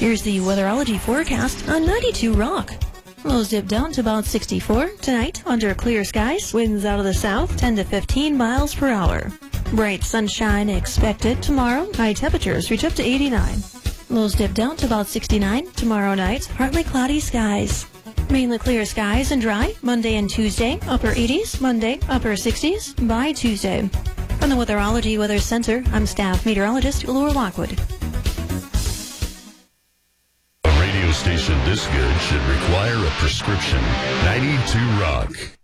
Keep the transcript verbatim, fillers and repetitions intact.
Here's the weatherology forecast on ninety-two Rock. Lows dip down to about sixty-four tonight under clear skies. Winds out of the south ten to fifteen miles per hour. Bright sunshine expected tomorrow. High temperatures reach up to eighty-nine. Lows dip down to about sixty-nine tomorrow night. Partly cloudy skies. Mainly clear skies and dry Monday and Tuesday. Upper eighties. Monday, upper sixties by Tuesday. From the Weatherology Weather Center, I'm staff meteorologist Laura Lockwood. A radio station this good should require a prescription. ninety-two Rock.